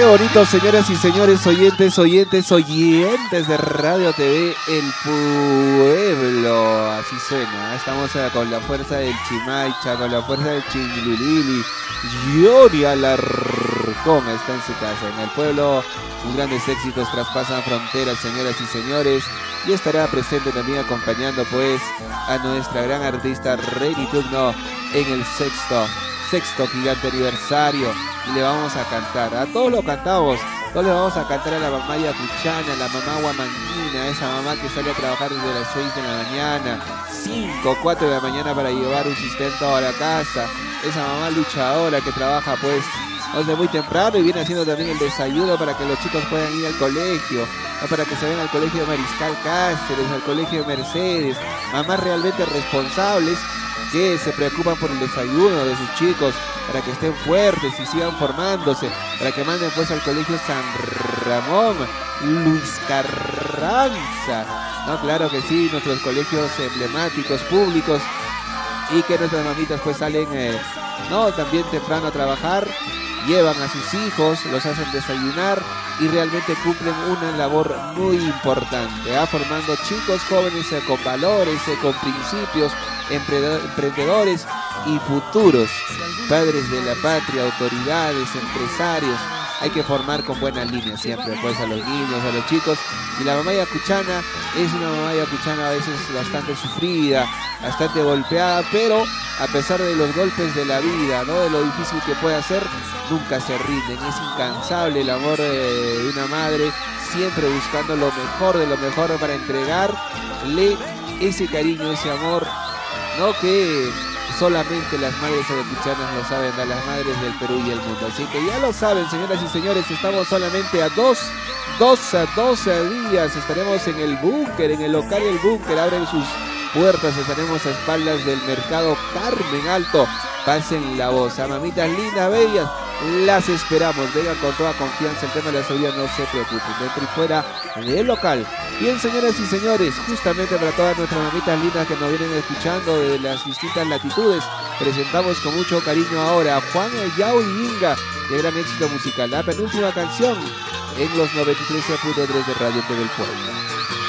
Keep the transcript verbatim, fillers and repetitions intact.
Qué bonito, señoras y señores, oyentes, oyentes, oyentes de Radio T V El Pueblo. Así suena. Estamos con la fuerza del Chimaicha, con la fuerza del Chingulili. Johnny Alarcón está en su casa. En el pueblo, sus grandes éxitos traspasan fronteras, señoras y señores. Y estará presente también acompañando pues a nuestra gran artista Reni Tugno en el sexto, sexto gigante aniversario. Y le vamos a cantar, a todos lo cantamos, todos le vamos a cantar a la mamá yacuchana, a la mamá guamanguina, esa mamá que sale a trabajar desde las seis de la mañana, cinco, cuatro de la mañana para llevar un sustento a la casa, esa mamá luchadora que trabaja pues desde muy temprano y viene haciendo también el desayuno para que los chicos puedan ir al colegio, ¿no? Para que se vayan al colegio Mariscal Cáceres, al colegio Mercedes, mamás realmente responsables que se preocupan por el desayuno de sus chicos, para que estén fuertes y sigan formándose, para que manden pues al colegio San Ramón, Luis Carranza, ¿no? Claro que sí, nuestros colegios emblemáticos, públicos, y que nuestras mamitas pues salen, eh, no, también temprano a trabajar, llevan a sus hijos, los hacen desayunar y realmente cumplen una labor muy importante, ¿eh? Formando chicos jóvenes eh, con valores, eh, con principios, emprendedores y futuros padres de la patria, autoridades, empresarios. Hay que formar con buena línea siempre pues a los niños, a los chicos. Y la mamá yacuchana es una mamá yacuchana a veces bastante sufrida, bastante golpeada, pero a pesar de los golpes de la vida, ¿no? De lo difícil que puede ser, nunca se rinden. Es incansable el amor de una madre, siempre buscando lo mejor de lo mejor para entregarle ese cariño, ese amor, ¿no? Que solamente las madres ayacuchanas lo saben, a las madres del Perú y el mundo. Así que ya lo saben, señoras y señores, estamos solamente a dos, dos a doce días. Estaremos en el búnker, en el local del búnker. Abren sus puertas, estaremos a espaldas del mercado Carmen Alto. Pasen la voz, a mamitas lindas, bellas, las esperamos. Vengan con toda confianza, el tema de la seguridad no se preocupen, dentro y fuera del local. Bien, señoras y señores, justamente para todas nuestras mamitas lindas que nos vienen escuchando de las distintas latitudes, presentamos con mucho cariño ahora a Juan Yao y Inga, de gran éxito musical, la penúltima canción en los noventa y tres punto tres de Radio T V El Pueblo.